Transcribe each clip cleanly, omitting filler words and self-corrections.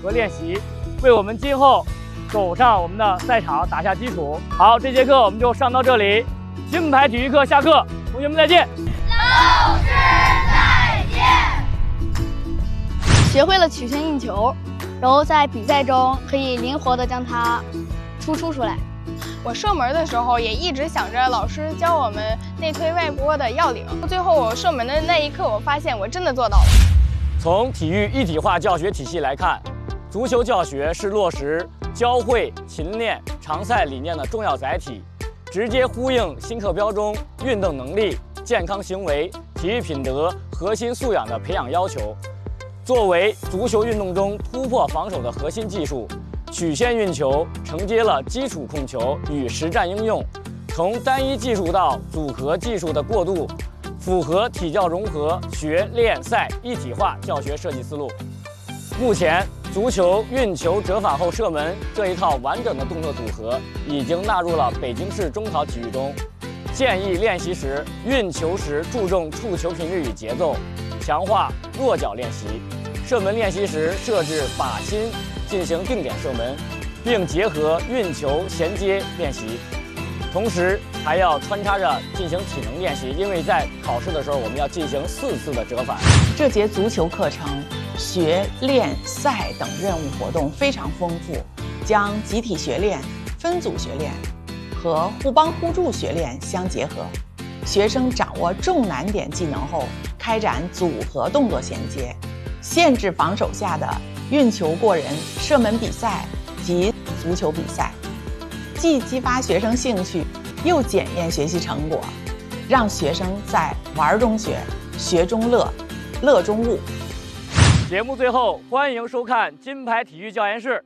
和练习，为我们今后走上我们的赛场打下基础。好，这节课我们就上到这里，金牌体育课下课，同学们再见。 老师再见。 学会了曲线运球，然后在比赛中可以灵活地将它突出出来。 我射门的时候也一直想着老师教我们内推外拨的要领，最后我射门的那一刻，我发现我真的做到了。 从体育一体化教学体系来看，足球教学是落实教会、勤练、常赛理念的重要载体，直接呼应新课标中运动能力、健康行为、体育品德、核心素养的培养要求。作为足球运动中突破防守的核心技术，曲线运球承接了基础控球与实战应用，从单一技术到组合技术的过渡，符合体教融合、学练赛一体化教学设计思路。目前，足球运球折返后射门这一套完整的动作组合已经纳入了北京市中考体育中。建议练习时，运球时注重触球频率与节奏，强化落脚练习；射门练习时设置靶心，进行定点射门，并结合运球衔接练习。同时还要穿插着进行体能练习，因为在考试的时候我们要进行4次的折返。 这节足球课程学、练、赛等任务活动非常丰富，将集体学练、分组学练和互帮互助学练相结合。学生掌握重难点技能后，开展组合动作衔接，限制防守下的运球过人、射门比赛及足球比赛，既激发学生兴趣，又检验学习成果，让学生在玩中学、学中乐、乐中悟。 节目最后，欢迎收看金牌体育教研室。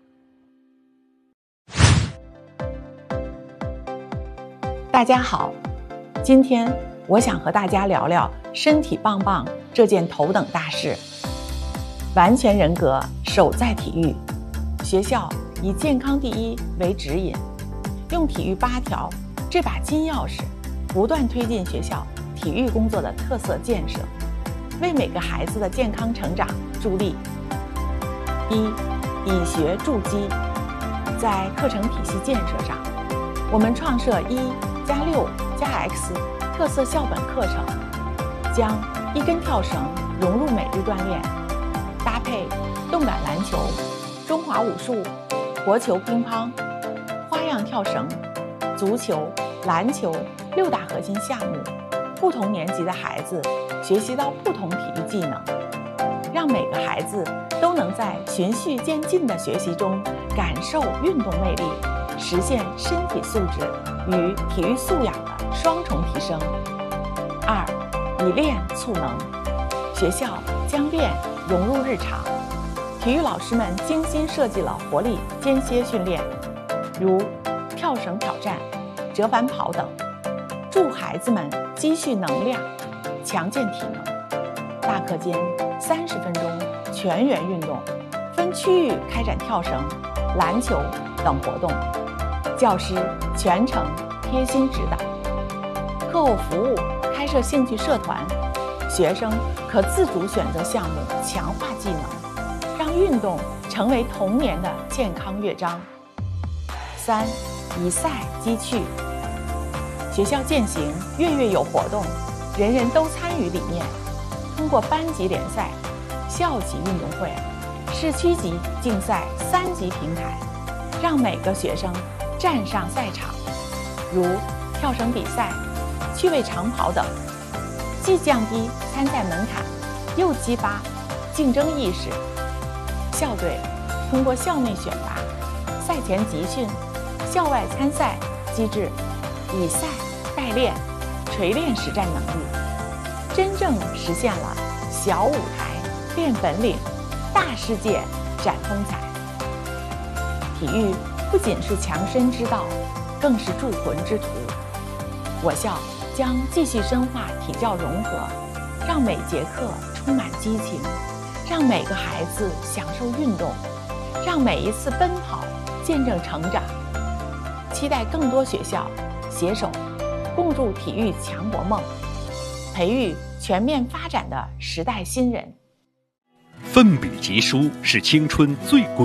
大家好，今天我想和大家聊聊身体棒棒这件头等大事。完全人格守在体育，学校以健康第一为指引，用体育8条这把金钥匙，不断推进学校体育工作的特色建设，为每个孩子的健康成长助力。1. 以学筑基。在课程体系建设上，我们创设1+6+X 特色校本课程，将1根跳绳融入每日锻炼，搭配动感篮球、中华武术、国球乒乓、花样跳绳、足球、篮球6大核心项目，不同年级的孩子学习到不同体育技能，让每个孩子都能在循序渐进的学习中感受运动魅力，实现身体素质与体育素养的双重提升。2. 以练促能。学校将练融入日常，体育老师们精心设计了活力间歇训练，如跳绳挑战、折返跑等，助孩子们积蓄能量，强健体能。大课间30分钟全员运动，分区域开展跳绳、篮球等活动，教师全程贴心指导。课后服务开设兴趣社团，学生可自主选择项目，强化技能，让运动成为童年的健康乐章。3. 以赛击趣。学校践行月月有活动，人人都参与理念，通过班级联赛、校级运动会、市区级竞赛3级平台，让每个学生站上赛场，如跳绳比赛、趣味长跑等，既降低参赛门槛，又激发竞争意识。校队通过校内选拔、赛前集训、校外参赛机制，以赛代练，锤炼实战能力，真正实现了小舞台练本领，大世界展风采。体育不仅是强身之道，更是铸魂之途。我校将继续深化体教融合，让每节课充满激情，让每个孩子享受运动，让每一次奔跑见证成长。期待更多学校携手共筑体育强国梦，培育全面发展的时代新人。 奋笔疾书是青春最